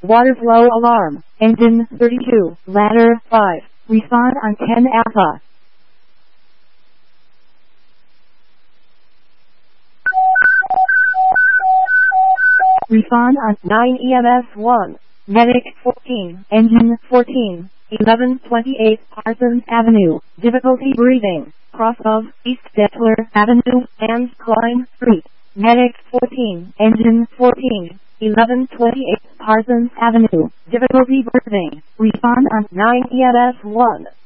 Water flow alarm. Engine 32. Ladder 5. Respawn on 10 Alpha. Respawn on 9 EMS 1. Medic 14. Engine 14. 1128 Parsons Avenue. Difficulty breathing. Cross of East Stettler Avenue and Klein Street. Medic 14. Engine 14. 1128 Parsons Avenue. Difficulty breathing. Respawn on 9 EMS 1.